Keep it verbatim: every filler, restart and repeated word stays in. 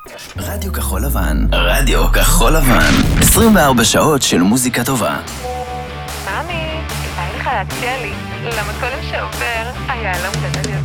רדיו כחול לבן, רדיו כחול לבן, עשרים וארבע שעות של מוזיקה טובה. מאמי, כדאי לך להציע לי, למה כל שעובר היה לא מודד